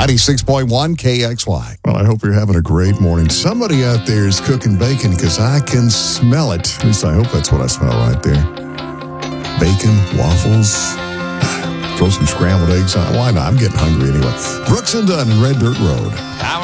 96.1 KXY. Well, I hope you're having a great morning. Somebody out there is cooking bacon because I can smell it. At least I hope that's what I smell right there. Bacon, waffles, throw some scrambled eggs on. Why not? I'm getting hungry anyway. Brooks and Dunn and Red Dirt Road.